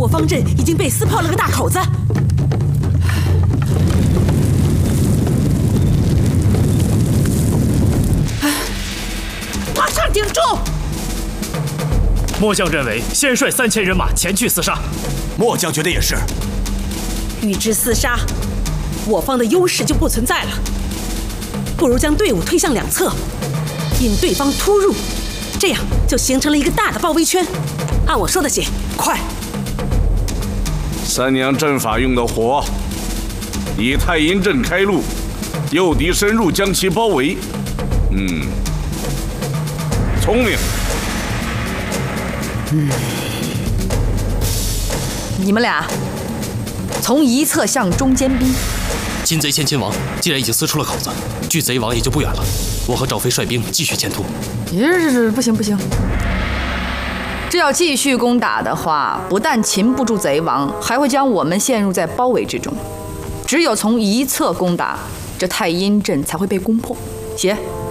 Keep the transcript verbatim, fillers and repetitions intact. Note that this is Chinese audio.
方阵已经被撕破了个大口子。马上顶住！ 末将认为，先率三千人马前去厮杀。 末将觉得也是。 与之厮杀，我方的优势就不存在了。不如将队伍推向两侧，引对方突入，这样就形成了一个大的包围圈。按我说的写，快！ 三娘阵法用的火，以太阴阵开路，诱敌深入，将其包围。嗯，聪明。 嗯，你们俩从一侧向中间逼。 金贼先亲王既然已经撕出了口子，距贼王也就不远了。我和赵飞率兵继续前突。 咦，不行不行！这要继续攻打的话，不但擒不住贼王，还会将我们陷入在包围之中。只有从一侧攻打，这太阴阵才会被攻破。写。